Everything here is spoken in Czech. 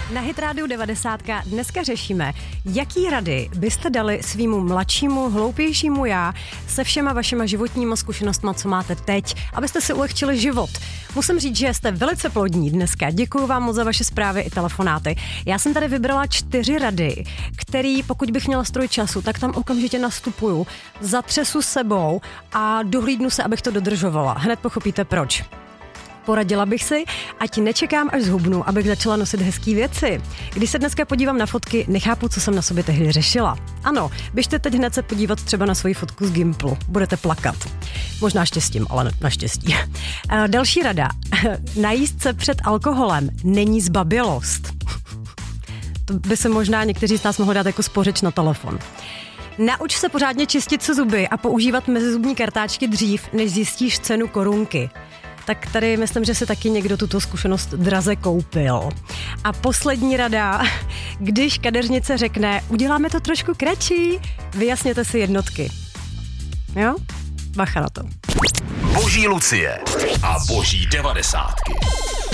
Na Hit Radio 90 dneska řešíme, jaký rady byste dali svýmu mladšímu, hloupějšímu já se všema vašima životníma zkušenostma, co máte teď, abyste si ulehčili život. Musím říct, že jste velice plodní dneska. Děkuju vám moc za vaše zprávy i telefonáty. Já jsem tady vybrala 4 rady, který, pokud bych měla stroj času, tak tam okamžitě nastupuju, zatřesu sebou a dohlídnu se, abych to dodržovala. Hned pochopíte proč. Poradila bych si, ať nečekám, až zhubnu, abych začala nosit hezký věci. Když se dneska podívám na fotky, nechápu, co jsem na sobě tehdy řešila. Ano, běžte teď hned se podívat třeba na svoji fotku z Gimplu. Budete plakat. Možná štěstím, ale naštěstí. Další rada. Najíst se před alkoholem není zbabělost. To by se možná někteří z nás mohli dát jako spořič na telefon. Nauč se pořádně čistit se zuby a používat mezizubní kartáčky dřív, než zjistíš cenu korunky. Tak tady myslím, že si taky někdo tuto zkušenost draze koupil. A poslední rada, když kadeřnice řekne, uděláme to trošku kratší, vyjasněte si jednotky. Jo? Bacha na to. Boží Lucie a Boží 90.